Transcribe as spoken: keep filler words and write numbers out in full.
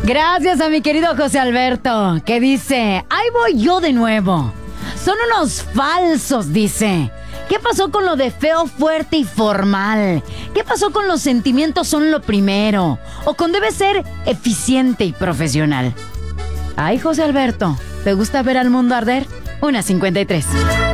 Gracias a mi querido José Alberto, que dice, ahí voy yo de nuevo. Son unos falsos, dice. ¿Qué pasó con lo de feo, fuerte y formal? ¿Qué pasó con los sentimientos son lo primero? ¿O con debe ser eficiente y profesional? Ay, José Alberto, ¿te gusta ver al mundo arder? Una cincuenta y tres.